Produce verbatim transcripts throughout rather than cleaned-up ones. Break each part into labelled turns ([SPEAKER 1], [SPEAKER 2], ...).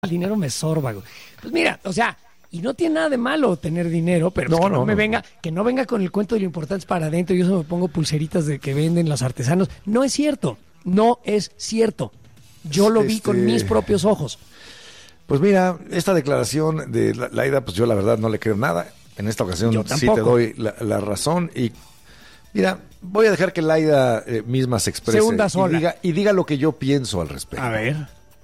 [SPEAKER 1] El dinero me sorba, güey. Pues mira, o sea, y no tiene nada de malo tener dinero, pero
[SPEAKER 2] no,
[SPEAKER 1] pues que no,
[SPEAKER 2] no
[SPEAKER 1] me
[SPEAKER 2] no.
[SPEAKER 1] venga, que no venga con el cuento de lo importante es para adentro. Yo solo me pongo pulseritas de que venden los artesanos. No es cierto, no es cierto. Yo lo vi
[SPEAKER 2] Este...
[SPEAKER 1] con mis propios ojos.
[SPEAKER 2] Pues mira, esta declaración de Laida, pues yo la verdad no le creo nada. En esta ocasión sí te doy la, la razón y mira, voy a dejar que Laida eh, misma se exprese
[SPEAKER 1] Segunda sola.
[SPEAKER 2] Y, diga, y diga lo que yo pienso al respecto.
[SPEAKER 1] A ver.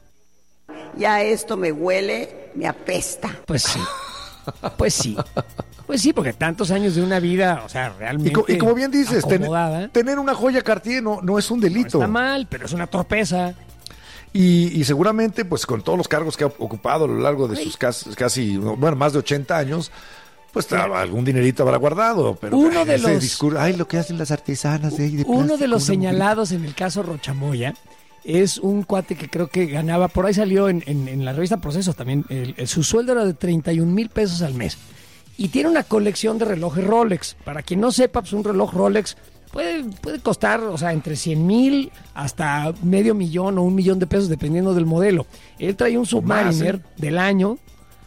[SPEAKER 3] Ya esto me huele, me apesta.
[SPEAKER 1] Pues sí, pues sí. Pues sí, porque tantos años de una vida, o sea, realmente
[SPEAKER 2] Y, co y como bien dices, ten tener una joya Cartier no, no es un delito.
[SPEAKER 1] No está mal, pero es una torpeza.
[SPEAKER 2] Y, y seguramente, pues con todos los cargos que ha ocupado a lo largo de Ay. sus casi, casi, bueno, más de ochenta años, pues sí. algún dinerito habrá guardado. Pero
[SPEAKER 1] uno de
[SPEAKER 2] ese
[SPEAKER 1] los
[SPEAKER 2] discurso, ay, lo que hacen las artesanas de ahí de
[SPEAKER 1] Uno
[SPEAKER 2] plástico,
[SPEAKER 1] de los señalados
[SPEAKER 2] mujer.
[SPEAKER 1] en el caso Rochamoya es un cuate que creo que ganaba, por ahí salió en, en, en la revista Proceso también, el, el, su sueldo era de treinta y un mil pesos al mes. Y tiene una colección de relojes Rolex. Para quien no sepa, pues un reloj Rolex puede, puede costar, o sea, entre cien mil hasta medio millón o un millón de pesos, dependiendo del modelo. Él trae un Submariner Más, ¿eh? del año,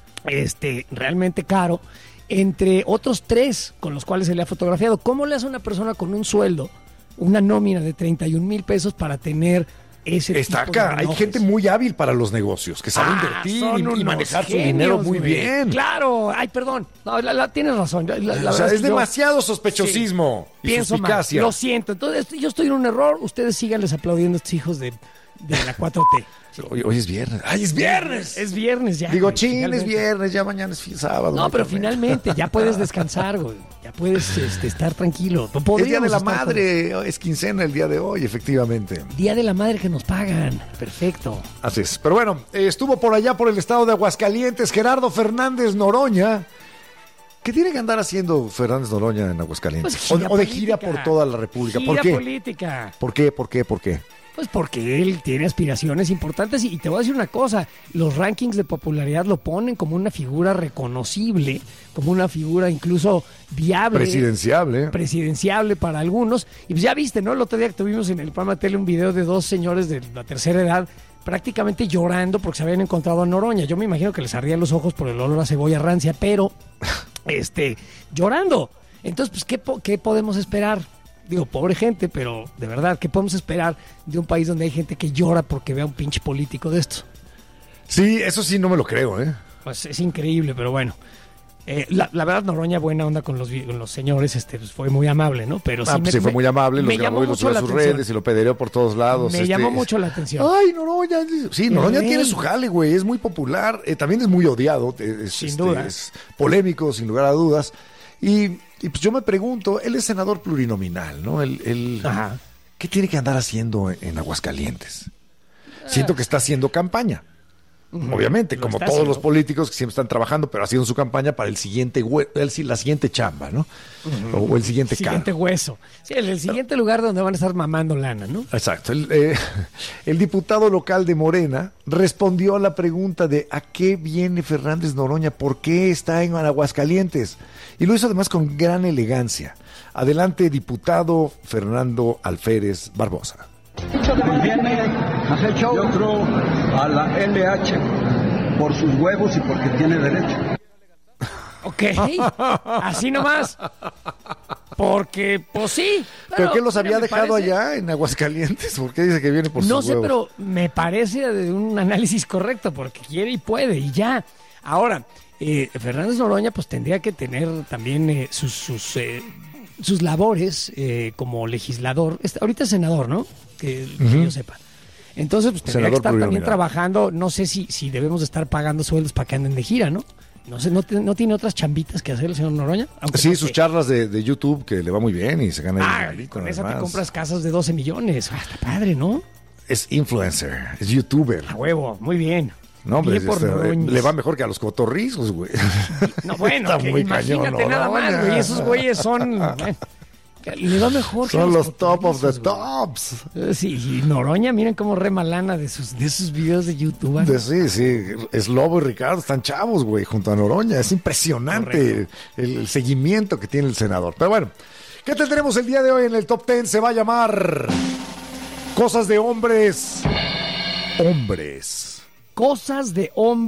[SPEAKER 1] este, realmente caro, entre otros tres con los cuales se le ha fotografiado. ¿Cómo le hace una persona con un sueldo, una nómina de treinta y un mil pesos para tener ese
[SPEAKER 2] Está
[SPEAKER 1] tipo
[SPEAKER 2] acá,
[SPEAKER 1] de
[SPEAKER 2] hay gente muy hábil para los negocios, que sabe
[SPEAKER 1] ah,
[SPEAKER 2] invertir y, y manejar
[SPEAKER 1] genios,
[SPEAKER 2] su dinero muy
[SPEAKER 1] güey.
[SPEAKER 2] bien.
[SPEAKER 1] Claro, ay, perdón, no, la, la, tienes razón. La, la
[SPEAKER 2] o sea, es, es
[SPEAKER 1] yo,
[SPEAKER 2] demasiado sospechosismo
[SPEAKER 1] sí,
[SPEAKER 2] y
[SPEAKER 1] pienso
[SPEAKER 2] suspicacia.
[SPEAKER 1] Mal, lo siento, entonces yo estoy en un error, ustedes síganles aplaudiendo a estos hijos de, de la cuatro T.
[SPEAKER 2] Sí. Hoy, hoy es viernes. ¡Ay, es viernes!
[SPEAKER 1] Es viernes ya.
[SPEAKER 2] Digo,
[SPEAKER 1] güey,
[SPEAKER 2] chin,
[SPEAKER 1] finalmente.
[SPEAKER 2] es viernes, ya mañana es sábado.
[SPEAKER 1] No, pero finalmente ya puedes descansar, güey. Ya puedes este, estar tranquilo.
[SPEAKER 2] Es Día de la Madre, con... es quincena el día de hoy, efectivamente.
[SPEAKER 1] Día de la Madre que nos pagan. Perfecto.
[SPEAKER 2] Así es. Pero bueno, eh, estuvo por allá por el estado de Aguascalientes Gerardo Fernández Noroña. ¿Qué tiene que andar haciendo Fernández Noroña en Aguascalientes?
[SPEAKER 1] Pues
[SPEAKER 2] o, o de gira por toda la República.
[SPEAKER 1] Gira
[SPEAKER 2] ¿Por qué?
[SPEAKER 1] política.
[SPEAKER 2] ¿Por qué? ¿Por qué? ¿Por qué?
[SPEAKER 1] Pues porque él tiene aspiraciones importantes y, y te voy a decir una cosa, los rankings de popularidad lo ponen como una figura reconocible, como una figura incluso viable.
[SPEAKER 2] Presidenciable.
[SPEAKER 1] Presidenciable para algunos. Y pues ya viste, ¿no? El otro día que tuvimos en el programa de tele un video de dos señores de la tercera edad prácticamente llorando porque se habían encontrado a Noroña. Yo me imagino que les ardían los ojos por el olor a cebolla rancia, pero este llorando. Entonces, pues, ¿qué, po qué podemos esperar? Digo, pobre gente, pero de verdad, ¿qué podemos esperar de un país donde hay gente que llora porque ve a un pinche político de estos?
[SPEAKER 2] Sí, eso sí no me lo creo, ¿eh?
[SPEAKER 1] Pues es increíble, pero bueno. Eh, la, la verdad, Noroña, buena onda con los, con los señores, este, pues fue muy amable, ¿no? Pero sí,
[SPEAKER 2] ah,
[SPEAKER 1] me,
[SPEAKER 2] pues sí fue muy amable, los grabó y los subió a sus
[SPEAKER 1] atención.
[SPEAKER 2] redes y lo pedereó por todos lados.
[SPEAKER 1] Me
[SPEAKER 2] este,
[SPEAKER 1] llamó mucho la atención.
[SPEAKER 2] Ay, Noroña. Sí, Noroña tiene su jale, güey, es muy popular, eh, también es muy odiado, es,
[SPEAKER 1] sin
[SPEAKER 2] este,
[SPEAKER 1] duda.
[SPEAKER 2] Es polémico, sin lugar a dudas. Y, y pues yo me pregunto, él es senador plurinominal, ¿no? Él, él,
[SPEAKER 1] Ajá.
[SPEAKER 2] ¿Qué tiene que andar haciendo en, en Aguascalientes? Siento que está haciendo campaña. Uh-huh. Obviamente,
[SPEAKER 1] Lo
[SPEAKER 2] como todos
[SPEAKER 1] haciendo.
[SPEAKER 2] los políticos que siempre están trabajando, pero haciendo su campaña para el siguiente, el, la siguiente chamba, ¿no? Uh-huh. O el siguiente cargo.
[SPEAKER 1] Siguiente hueso. Sí, el, el siguiente lugar donde van a estar mamando lana, ¿no?
[SPEAKER 2] Exacto. El, eh, el diputado local de Morena respondió a la pregunta de ¿a qué viene Fernández Noroña? ¿Por qué está en Aguascalientes? Y lo hizo además con gran elegancia. Adelante, diputado Fernando Alférez Barbosa.
[SPEAKER 4] Viene a hacer show. Yo creo a la L H por sus huevos y porque tiene derecho.
[SPEAKER 1] Ok, así nomás. Porque, pues sí.
[SPEAKER 2] ¿Pero, ¿Pero qué los había dejado
[SPEAKER 1] parece...
[SPEAKER 2] allá en Aguascalientes? ¿Por qué dice que viene por sus
[SPEAKER 1] no
[SPEAKER 2] huevos?
[SPEAKER 1] No sé, pero me parece de un análisis correcto, porque quiere y puede, y ya. Ahora, eh, Fernández Noroña pues tendría que tener también eh, sus, sus, eh, sus labores eh, como legislador. Este, ahorita es senador, ¿no? Que, uh-huh. que yo sepa. Entonces, pues tendría senador que estar también trabajando. No sé si, si debemos de estar pagando sueldos para que anden de gira, ¿no? No sé, ¿no, ¿no tiene otras chambitas que hacer el señor Noroña? Aunque
[SPEAKER 2] sí,
[SPEAKER 1] no
[SPEAKER 2] sus
[SPEAKER 1] sé.
[SPEAKER 2] charlas de, de YouTube que le va muy bien y se gana
[SPEAKER 1] ah,
[SPEAKER 2] el
[SPEAKER 1] con esa te compras casas de doce millones. Ah, está padre, ¿no?
[SPEAKER 2] Es influencer, es youtuber.
[SPEAKER 1] A huevo, muy bien.
[SPEAKER 2] No, hombre, este, le va mejor que a los cotorrizos, güey.
[SPEAKER 1] No, bueno, que imagínate cañón, nada no, más, güey. Esos güeyes son... Bueno, le va mejor que
[SPEAKER 2] son
[SPEAKER 1] los,
[SPEAKER 2] los top of the tops.
[SPEAKER 1] Sí, y Noroña, miren cómo remalana de sus, de sus videos de YouTube.
[SPEAKER 2] De, sí, sí. Es Lobo y Ricardo están chavos, güey, junto a Noroña. Es impresionante el, el seguimiento que tiene el senador. Pero bueno, ¿qué tendremos el día de hoy en el Top Ten? Se va a llamar Cosas de Hombres. Hombres.
[SPEAKER 1] Cosas de hombres.